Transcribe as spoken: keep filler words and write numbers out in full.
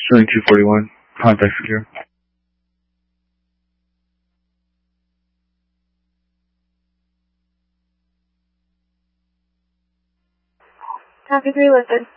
Sterling two forty-one, contact secure. Copy three listed.